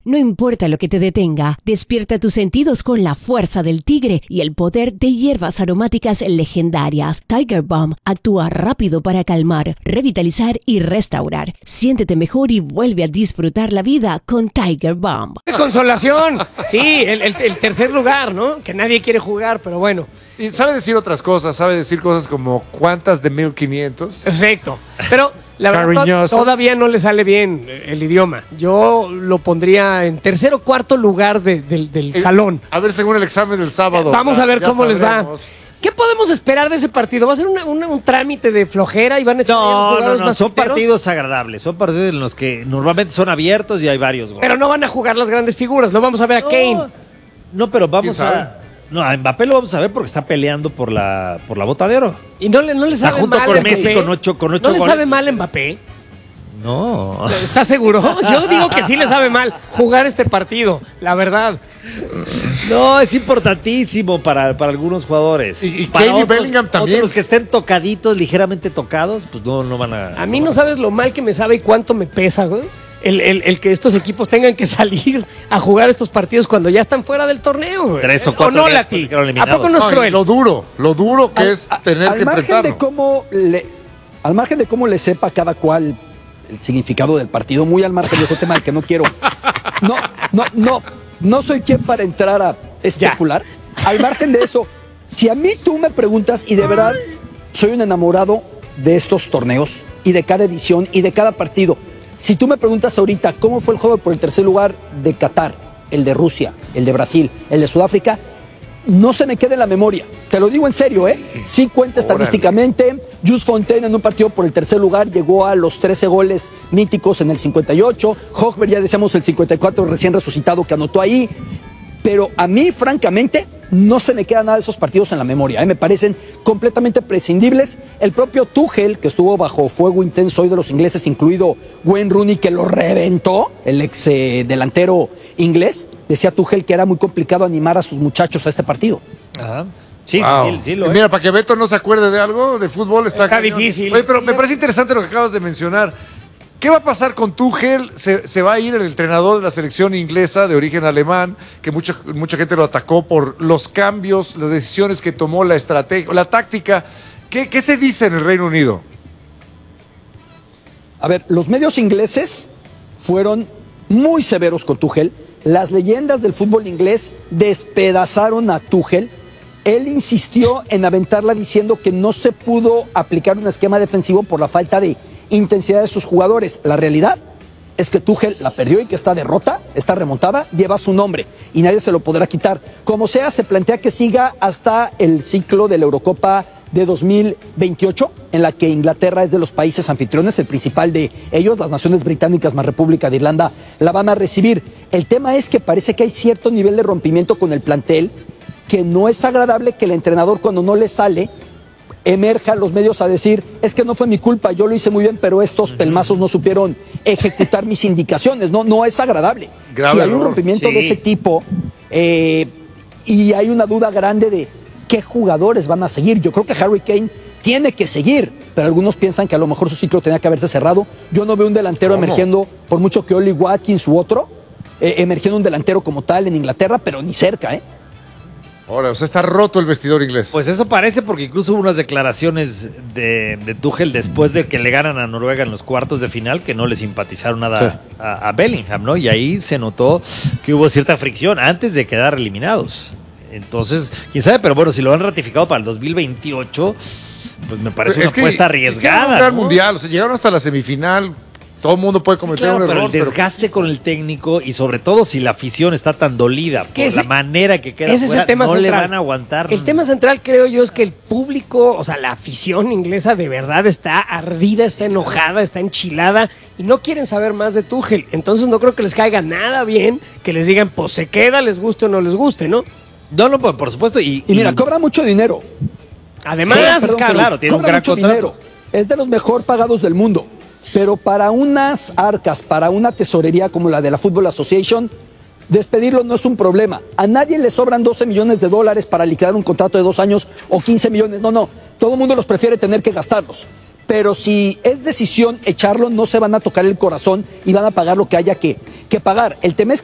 No importa lo que te detenga, despierta tus sentidos con la fuerza del tigre y el poder de hierbas aromáticas legendarias. Tiger Balm actúa rápido para calmar, revitalizar y restaurar. Siéntete mejor y vuelve a disfrutar la vida con Tiger Balm. Consolación. Sí, el tercer lugar, ¿no? Que nadie quiere jugar, pero bueno. Y sabe decir otras cosas, sabe decir cosas como ¿cuántas de 1500? Exacto. Pero la verdad todavía no le sale bien el idioma. Yo lo pondría en tercer o cuarto lugar del salón. A ver, según el examen del sábado. Vamos a ver cómo sabremos. les va. ¿Qué podemos esperar de ese partido? ¿Va a ser un trámite de flojera y van a echar los jugadores más son punteros? partidos agradables. Son partidos en los que normalmente son abiertos y hay varios goles. Pero no van a jugar las grandes figuras. No vamos a ver a Kane. No, pero vamos a... No, a Mbappé lo vamos a ver porque está peleando por la bota de oro. Y no le sabe junto mal con a Messi Mbappé. con ocho ¿No le goles. sabe mal a Mbappé? No. ¿Estás seguro? Yo digo que sí le sabe mal jugar este partido, la verdad. No, es importantísimo para algunos jugadores. Y para Kane y Bellingham también. Otros que estén tocaditos, ligeramente tocados, pues no van a... A mí no sabes lo mal que me sabe y cuánto me pesa, güey. El que estos equipos tengan que salir a jugar estos partidos cuando ya están fuera del torneo, güey. 3 o 4 ¿O no, días Lati? porque quedaron ¿A eliminados. poco no es cruel? Lo duro que es tener que enfrentarlo. Al margen de cómo le sepa cada cual el significado del partido, muy al margen de ese tema del que no quiero. No soy quien para entrar a especular. Al margen de eso, si a mí tú me preguntas, y de verdad soy un enamorado de estos torneos y de cada edición y de cada partido. Si tú me preguntas ahorita cómo fue el juego por el tercer lugar de Qatar, el de Rusia, el de Brasil, el de Sudáfrica, no se me queda en la memoria. Te lo digo en serio, ¿eh? Sí cuenta estadísticamente. Jules Fontaine en un partido por el tercer lugar llegó a los 13 goles míticos en el 58. Hogberg, ya decíamos, el 54 recién resucitado que anotó ahí. Pero a mí, francamente, no se me queda nada de esos partidos en la memoria, ¿eh? Me parecen completamente prescindibles. El propio Tuchel, que estuvo bajo fuego intenso hoy de los ingleses, incluido Wayne Rooney, que lo reventó, el ex delantero inglés, decía Tuchel que era muy complicado animar a sus muchachos a este partido. Ajá. Sí, Wow. sí, lo es. Mira, para que Beto no se acuerde de algo, de fútbol está cañón. difícil. Oye, pero me parece interesante lo que acabas de mencionar. ¿Qué va a pasar con Tuchel? Se va a ir el entrenador de la selección inglesa de origen alemán, que mucha gente lo atacó por los cambios, las decisiones que tomó, la estrategia, la táctica. ¿Qué se dice en el Reino Unido? A ver, los medios ingleses fueron muy severos con Tuchel. Las leyendas del fútbol inglés despedazaron a Tuchel. Él insistió en aventarla diciendo que no se pudo aplicar un esquema defensivo por la falta de intensidad de sus jugadores. La realidad es que Tuchel la perdió y que esta derrota, esta remontada, lleva su nombre y nadie se lo podrá quitar. Como sea, se plantea que siga hasta el ciclo de la Eurocopa de 2028, en la que Inglaterra es de los países anfitriones, el principal de ellos, las naciones británicas más República de Irlanda, la van a recibir. El tema es que parece que hay cierto nivel de rompimiento con el plantel, que no es agradable que el entrenador, cuando no le sale, emerja a los medios a decir, es que no fue mi culpa, yo lo hice muy bien, pero estos pelmazos no supieron ejecutar mis indicaciones. No es agradable. Grave si hay un error. rompimiento de ese tipo y hay una duda grande de qué jugadores van a seguir, yo creo que Harry Kane tiene que seguir, pero algunos piensan que a lo mejor su ciclo tenía que haberse cerrado. Yo no veo un delantero emergiendo, por mucho que Oli Watkins u otro, emergiendo un delantero como tal en Inglaterra, pero ni cerca, ¿eh? Ahora, o sea, está roto el vestidor inglés. Pues eso parece, porque incluso hubo unas declaraciones de Tuchel después de que le ganan a Noruega en los cuartos de final, que no le simpatizaron nada a Bellingham, ¿no? Y ahí se notó que hubo cierta fricción antes de quedar eliminados. Entonces, quién sabe, pero bueno, si lo han ratificado para el 2028, pues me parece una apuesta arriesgada, un gran ¿no? mundial, o sea, llegaron hasta la semifinal. Todo el mundo puede cometer un error. Pero el desgaste con el técnico, y sobre todo si la afición está tan dolida por la manera que queda ese fuera, es el tema no central. le van a aguantar. El tema central, creo yo, es que el público, o sea, la afición inglesa de verdad está ardida, está enojada, está enchilada y no quieren saber más de Tuchel. Entonces no creo que les caiga nada bien que les digan, pues se queda, les guste o no les guste, ¿no? No, por supuesto. Y mira, cobra mucho dinero. Además, claro, tiene un gran contrato. Dinero. Es de los mejor pagados del mundo. Pero para unas arcas, para una tesorería como la de la Football Association, despedirlo no es un problema. A nadie le sobran 12 millones de dólares para liquidar un contrato de 2 años o 15 millones. No. Todo el mundo los prefiere tener que gastarlos. Pero si es decisión echarlo, no se van a tocar el corazón y van a pagar lo que haya que pagar. El tema es